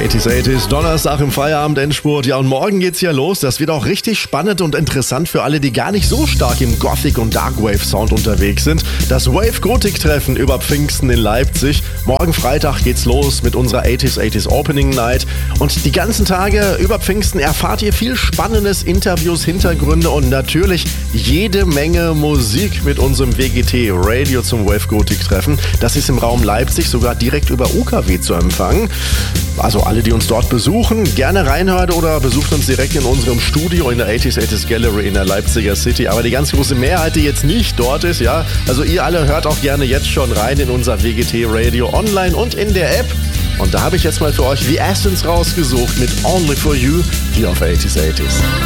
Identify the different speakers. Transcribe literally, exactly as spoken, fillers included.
Speaker 1: achtziger, achtziger, Donnerstag im Feierabend-Endspurt. Ja, und morgen geht's ja los. Das wird auch richtig spannend und interessant für alle, die gar nicht so stark im Gothic- und Darkwave-Sound unterwegs sind. Das Wave-Gotik-Treffen über Pfingsten in Leipzig. Morgen Freitag geht's los mit unserer achtziger, achtziger Opening Night. Und die ganzen Tage über Pfingsten erfahrt ihr viel Spannendes, Interviews, Hintergründe und natürlich jede Menge Musik mit unserem W G T-Radio zum Wave-Gotik-Treffen. Das ist im Raum Leipzig sogar direkt über U K W zu empfangen. Also alle, die uns dort besuchen, gerne reinhören oder besucht uns direkt in unserem Studio in der achtziger, achtziger Gallery in der Leipziger City. Aber die ganz große Mehrheit, die jetzt nicht dort ist, ja, also ihr alle hört auch gerne jetzt schon rein in unser W G T-Radio online und in der App. Und da habe ich jetzt mal für euch The Essence rausgesucht mit Only For You, hier auf achtziger, achtziger.